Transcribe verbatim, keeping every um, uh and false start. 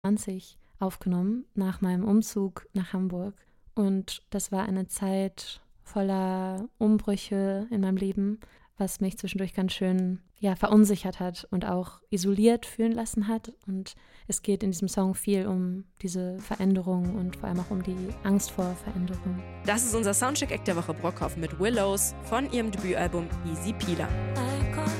zwanzig aufgenommen, nach meinem Umzug nach Hamburg. Und das war eine Zeit voller Umbrüche in meinem Leben, was mich zwischendurch ganz schön ja, verunsichert hat und auch isoliert fühlen lassen hat. Und es geht in diesem Song viel um diese Veränderung und vor allem auch um die Angst vor Veränderung. Das ist unser Soundcheck-Act der Woche Brockhoff mit Willows von ihrem Debütalbum Easy Peeler.